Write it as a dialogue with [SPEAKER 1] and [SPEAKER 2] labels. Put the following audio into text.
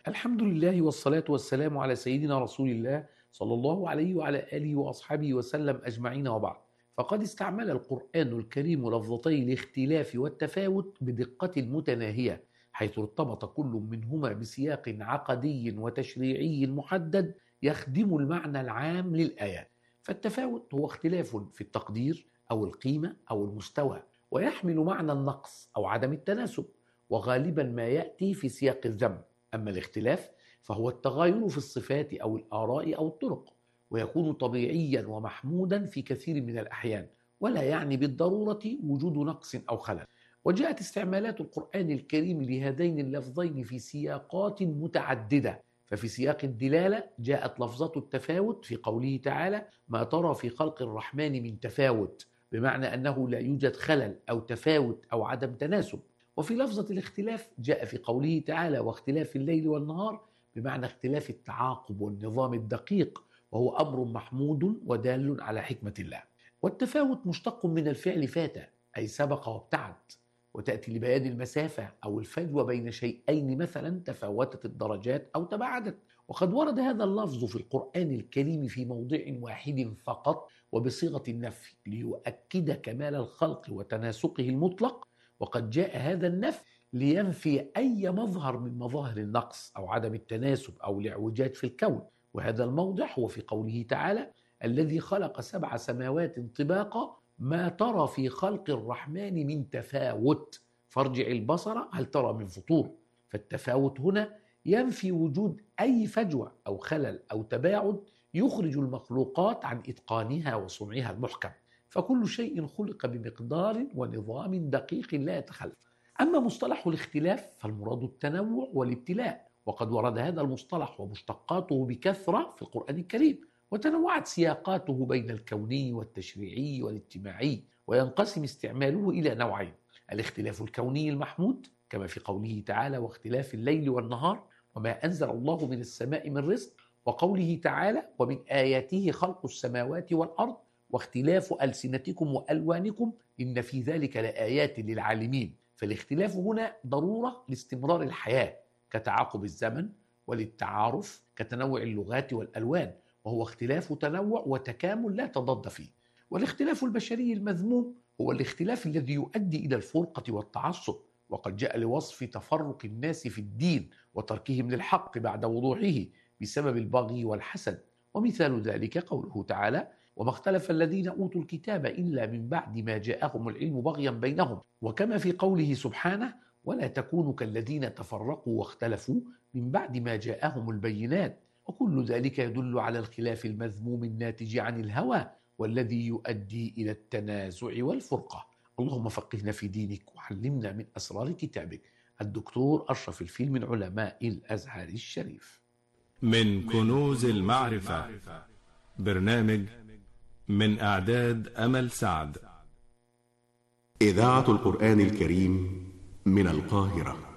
[SPEAKER 1] الحمد لله والصلاة والسلام على سيدنا رسول الله صلى الله عليه وعلى آله وأصحابه وسلم أجمعين، وبعد. فقد استعمل القرآن الكريم لفظتي الاختلاف والتفاوت بدقة متناهية، حيث ارتبط كل منهما بسياق عقدي وتشريعي محدد يخدم المعنى العام للآيات. فالتفاوت هو اختلاف في التقدير أو القيمة أو المستوى، ويحمل معنى النقص أو عدم التناسب، وغالبا ما يأتي في سياق الذم. أما الاختلاف فهو التغاير في الصفات أو الآراء أو الطرق، ويكون طبيعيا ومحمودا في كثير من الأحيان، ولا يعني بالضرورة وجود نقص أو خلل. وجاءت استعمالات القرآن الكريم لهذين اللفظين في سياقات متعددة. ففي سياق الدلالة جاءت لفظة التفاوت في قوله تعالى: ما ترى في خلق الرحمن من تفاوت، بمعنى أنه لا يوجد خلل أو تفاوت أو عدم تناسب. وفي لفظة الاختلاف جاء في قوله تعالى: واختلاف الليل والنهار، بمعنى اختلاف التعاقب والنظام الدقيق، وهو أمر محمود ودال على حكمة الله. والتفاوت مشتق من الفعل فات، أي سبق وابتعد، وتأتي لبيان المسافة أو الفجوة بين شيئين، مثلا تفاوتت الدرجات أو تباعدت. وقد ورد هذا اللفظ في القرآن الكريم في موضع واحد فقط وبصيغة النفي، ليؤكد كمال الخلق وتناسقه المطلق. وقد جاء هذا النفي لينفي أي مظهر من مظاهر النقص أو عدم التناسب أو الاعوجاج في الكون. وهذا الموضع هو في قوله تعالى: الذي خلق 7 سماوات طباقا ما ترى في خلق الرحمن من تفاوت فارجع البصر هل ترى من فطور. فالتفاوت هنا ينفي وجود أي فجوة أو خلل أو تباعد يخرج المخلوقات عن إتقانها وصنعها المحكم، فكل شيء خلق بمقدار ونظام دقيق لا يتخلف. أما مصطلح الاختلاف فالمراد التنوع والابتلاء، وقد ورد هذا المصطلح ومشتقاته بكثرة في القرآن الكريم، وتنوعت سياقاته بين الكوني والتشريعي والاجتماعي، وينقسم استعماله إلى نوعين: الاختلاف الكوني المحمود كما في قوله تعالى: واختلاف الليل والنهار وما أنزل الله من السماء من رزق، وقوله تعالى: ومن آياته خلق السماوات والأرض واختلاف ألسنتكم وألوانكم إن في ذلك لآيات للعالمين. فالاختلاف هنا ضرورة لاستمرار الحياة كتعاقب الزمن، وللتعارف كتنوع اللغات والألوان، وهو اختلاف تنوع وتكامل لا تضاد فيه. والاختلاف البشري المذموم هو الاختلاف الذي يؤدي إلى الفرقة والتعصب، وقد جاء لوصف تفرق الناس في الدين وتركهم للحق بعد وضوحه بسبب البغي والحسد. ومثال ذلك قوله تعالى: وما اختلف الذين أوتوا الكتاب إلا من بعد ما جاءهم العلم بغيا بينهم. وكما في قوله سبحانه: ولا تكونوا كالذين تفرقوا واختلفوا من بعد ما جاءهم البينات. وكل ذلك يدل على الخلاف المذموم الناتج عن الهوى، والذي يؤدي إلى التنازع والفرقة. اللهم فقهنا في دينك وعلمنا من أسرار كتابك. الدكتور أشرف الفيل من علماء الأزهر الشريف.
[SPEAKER 2] من كنوز المعرفة، برنامج من إعداد أمل سعد.
[SPEAKER 3] إذاعة القرآن الكريم من القاهرة.